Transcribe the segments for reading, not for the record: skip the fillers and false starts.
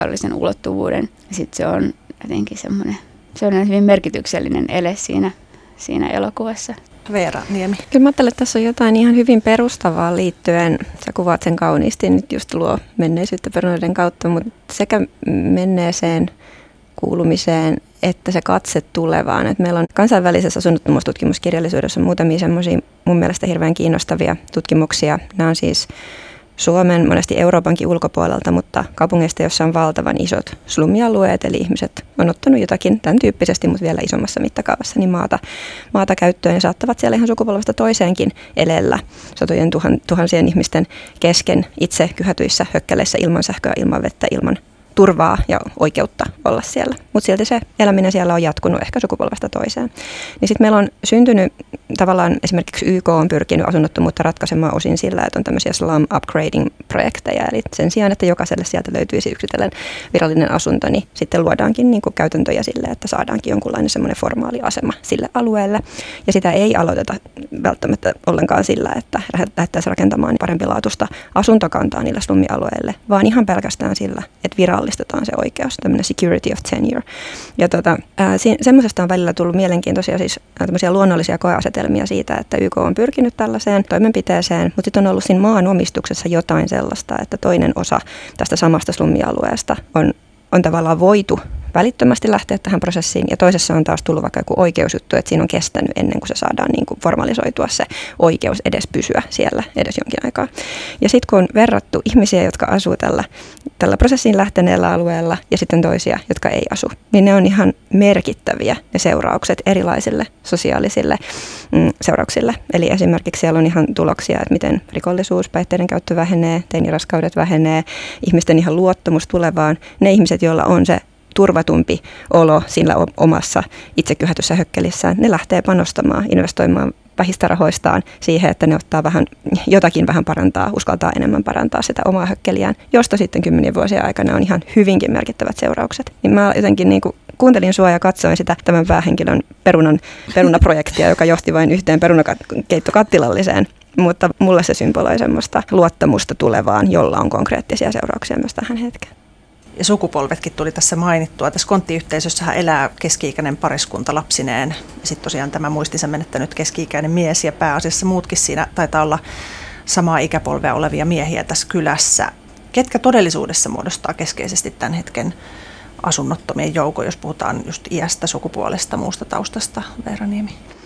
sosiaalisen ulottuvuuden. Ja sitten se on jotenkin se on hyvin merkityksellinen ele siinä elokuvassa. Veera Niemi. Kyllä mä ajattelen, että tässä on jotain ihan hyvin perustavaa liittyen. Sä kuvaat sen kauniisti, nyt just luo menneisyyttä perunoiden kautta, mutta sekä menneeseen kuulumiseen että se katse tulevaan. Et meillä on kansainvälisessä asunnottomuustutkimuskirjallisuudessa muutamia semmoisia mun mielestä hirveän kiinnostavia tutkimuksia. Nämä on siis Suomen, monesti Euroopankin ulkopuolelta, mutta kaupungeista, joissa on valtavan isot slummialueet, eli ihmiset on ottanut jotakin tämän tyyppisesti, mutta vielä isommassa mittakaavassa, niin maata käyttöön ja saattavat siellä ihan sukupolvesta toiseenkin elellä satojen tuhansien ihmisten kesken itse kyhätyissä hökkäleissä ilman sähköä, ilman vettä, ilman turvaa ja oikeutta olla siellä. Mutta silti se eläminen siellä on jatkunut ehkä sukupolvesta toiseen. Niin sitten meillä on syntynyt tavallaan esimerkiksi YK on pyrkinyt asunnottomuutta ratkaisemaan osin sillä, että on tämmöisiä slum upgrading-projekteja. Eli sen sijaan, että jokaiselle sieltä löytyisi yksitellen virallinen asunto, niin sitten luodaankin niin kuin käytäntöjä sille, että saadaankin jonkunlainen semmoinen formaali asema sille alueelle. Ja sitä ei aloiteta välttämättä ollenkaan sillä, että lähdettäisiin rakentamaan parempilaatuista asuntokantaa niille slummialueille, vaan ihan pelkästään sillä, että virallistetaan se oikeus, tämmöinen security of tenure. Ja semmoisesta on välillä tullut mielenkiintoisia siis tämmöisiä luonnollisia koeasetelmia siitä, että YK on pyrkinyt tällaiseen toimenpiteeseen, mutta sitten on ollut siinä maanomistuksessa jotain sellaista, että toinen osa tästä samasta slummialueesta on tavallaan voitu välittömästi lähteä tähän prosessiin, ja toisessa on taas tullut vaikka joku oikeusjuttu, että siinä on kestänyt ennen kuin se saadaan niin kuin formalisoitua se oikeus edes pysyä siellä edes jonkin aikaa. Ja sitten kun on verrattu ihmisiä, jotka asuu tällä prosessiin lähteneellä alueella, ja sitten toisia, jotka ei asu, niin ne on ihan merkittäviä ne seuraukset erilaisille sosiaalisille seurauksille. Eli esimerkiksi siellä on ihan tuloksia, että miten rikollisuus, päihteiden käyttö vähenee, teiniraskaudet vähenee, ihmisten ihan luottamus tulevaan. Ne ihmiset, joilla on se turvatumpi olo sillä omassa itsekyhätyssä hökkelissään, ne lähtee panostamaan, investoimaan vähistä rahoistaan siihen, että ne ottaa jotakin vähän parantaa, uskaltaa enemmän parantaa sitä omaa hökkeliään, josta sitten 10 vuosien aikana on ihan hyvinkin merkittävät seuraukset. Niin mä jotenkin niin kuin kuuntelin sua ja katsoin sitä tämän päähenkilön perunaprojektia, joka johti vain yhteen perunakeittokattilalliseen. Mutta mulle se symboloi semmoista luottamusta tulevaan, jolla on konkreettisia seurauksia myös tähän hetkeen. Ja sukupolvetkin tuli tässä mainittua. Tässä konttiyhteisössähän elää keski-ikäinen pariskunta lapsineen. Sitten tosiaan tämä muistinsa menettänyt keski-ikäinen mies ja pääasiassa muutkin siinä taitaa olla samaa ikäpolvea olevia miehiä tässä kylässä. Ketkä todellisuudessa muodostaa keskeisesti tämän hetken asunnottomien joukon, jos puhutaan just iästä, sukupuolesta, muusta taustasta, Veera Niemi?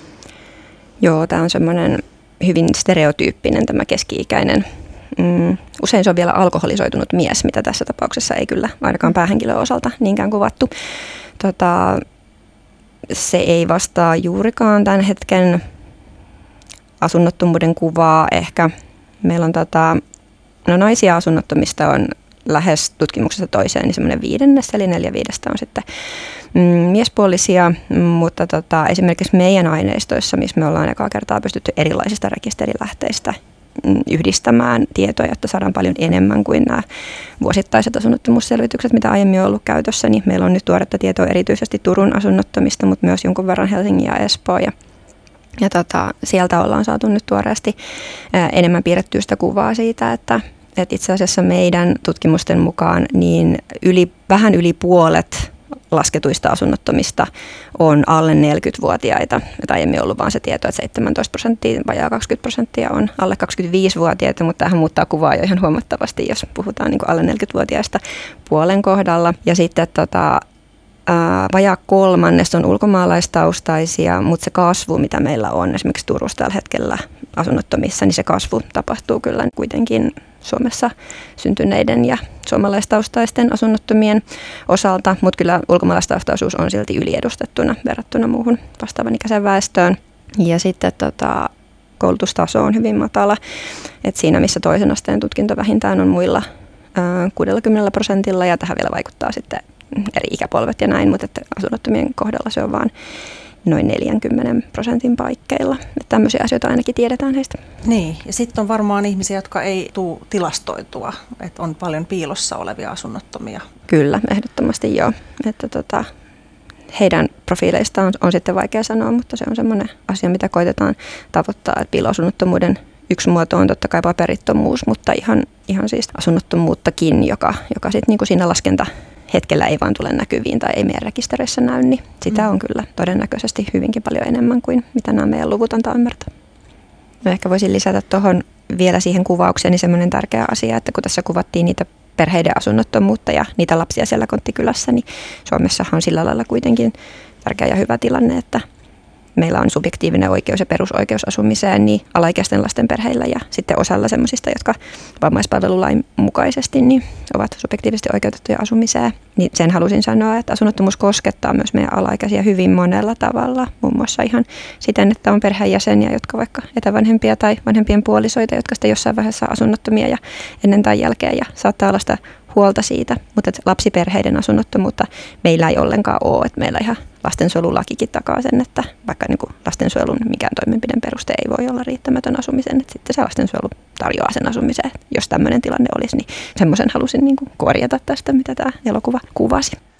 Joo, tämä on semmoinen hyvin stereotyyppinen tämä keski-ikäinen. Usein se on vielä alkoholisoitunut mies, mitä tässä tapauksessa ei kyllä ainakaan päähenkilön osalta niinkään kuvattu. Se ei vastaa juurikaan tämän hetken asunnottomuuden kuvaa. Ehkä meillä on naisia asunnottomista on lähes tutkimuksesta toiseen, niin semmoinen 5, eli 4/5 on sitten miespuolisia, mutta esimerkiksi meidän aineistoissa, missä me ollaan ekaa kertaa pystytty erilaisista rekisterilähteistä yhdistämään tietoja, että saadaan paljon enemmän kuin nämä vuosittaiset asunnottomuusselvitykset, mitä aiemmin on ollut käytössä, niin meillä on nyt tuoretta tietoa erityisesti Turun asunnottomista, mutta myös jonkun verran Helsingin ja Espoo. Ja sieltä ollaan saatu nyt tuoreesti enemmän piirrettyä sitä kuvaa siitä, että itse asiassa meidän tutkimusten mukaan niin vähän yli puolet lasketuista asunnottomista on alle 40-vuotiaita. Et aiemmin on ollut vaan se tieto, että 17%, vajaa 20% on alle 25-vuotiaita, mutta tämähän muuttaa kuvaa jo ihan huomattavasti, jos puhutaan niin kuin alle 40-vuotiaista puolen kohdalla. Ja sitten vajaa 1/3 on ulkomaalaistaustaisia, mutta se kasvu, mitä meillä on esimerkiksi Turussa tällä hetkellä asunnottomissa, niin se kasvu tapahtuu kyllä kuitenkin Suomessa syntyneiden ja suomalaistaustaisten asunnottomien osalta, mutta kyllä ulkomaalaistaustaisuus on silti yliedustettuna verrattuna muuhun vastaavan ikäiseen väestöön. Ja sitten koulutustaso on hyvin matala, että siinä missä toisen asteen tutkinto vähintään on muilla 60%, ja tähän vielä vaikuttaa sitten eri ikäpolvet ja näin, mutta että asunnottomien kohdalla se on vaan noin 40% paikkeilla. Että tämmöisiä asioita ainakin tiedetään heistä. Niin, ja sitten on varmaan ihmisiä, jotka ei tule tilastoitua, että on paljon piilossa olevia asunnottomia. Kyllä, ehdottomasti joo. Että heidän profiileistaan on sitten vaikea sanoa, mutta se on semmoinen asia, mitä koitetaan tavoittaa, että piiloasunnottomuuden yksi muoto on totta kai paperittomuus, mutta ihan siis asunnottomuuttakin, joka sitten niin kuin siinä hetkellä ei vaan tule näkyviin tai ei meidän rekistereissä näy, niin sitä on kyllä todennäköisesti hyvinkin paljon enemmän kuin mitä nämä meidän luvut antaa ymmärtää. No ehkä voisin lisätä tuohon vielä siihen kuvaukseen niin semmoinen tärkeä asia, että kun tässä kuvattiin niitä perheiden asunnottomuutta ja niitä lapsia siellä konttikylässä, niin Suomessahan on sillä lailla kuitenkin tärkeä ja hyvä tilanne, että meillä on subjektiivinen oikeus ja perusoikeus asumiseen niin alaikäisten lasten perheillä ja sitten osalla semmoisista, jotka vammaispalvelulain mukaisesti niin ovat subjektiivisesti oikeutettuja asumiseen. Niin sen halusin sanoa, että asunnottomuus koskettaa myös meidän alaikäisiä hyvin monella tavalla. Muun muassa ihan siten, että on perheenjäseniä, jotka vaikka etävanhempia tai vanhempien puolisoita, jotka sitten jossain vaiheessa asunnottomia ja ennen tai jälkeen ja saattaa olla sitä huolta siitä, mutta lapsiperheiden asunnottomuutta meillä ei ollenkaan ole, että meillä ihan lastensuojelulakikin takaa sen, että vaikka niin kuin lastensuojelun mikään toimenpideen peruste ei voi olla riittämätön asumisen, että sitten se lastensuojelu tarjoaa sen asumiseen, jos tämmöinen tilanne olisi, niin semmoisen halusin niin kuin korjata tästä, mitä tämä elokuva kuvasi.